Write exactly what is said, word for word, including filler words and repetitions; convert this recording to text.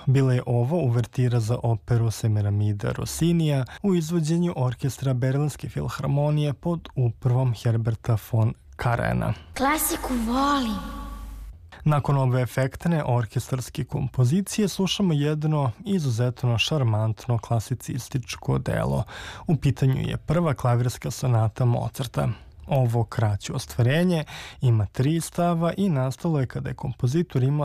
Bila je ovo uvertira za operu Semiramida Rossinija u izvođenju orkestra Berlinske filharmonije pod upravom Herberta von Karajanena. Klasiku volim. Nakon ove efektne orkestarske kompozicije slušamo jedno izuzetno šarmantno klasicističko delo. U pitanju je prva klavirska sonata Mozarta. Ovo kraće ostvarenje ima tri stava i nastalo je kada je kompozitor imao